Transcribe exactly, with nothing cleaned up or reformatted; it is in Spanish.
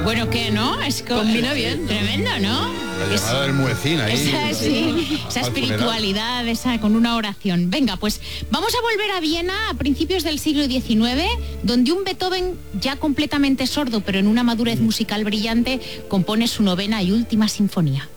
Bueno, ¿qué, no? Es co- Combina bien. Tremendo, ¿no? La llamada del muecín ahí. Esa, sí, esa Al espiritualidad, esa con una oración. Venga, pues vamos a volver a Viena a principios del siglo diecinueve, donde un Beethoven ya completamente sordo, pero en una madurez musical brillante, compone su novena y última sinfonía.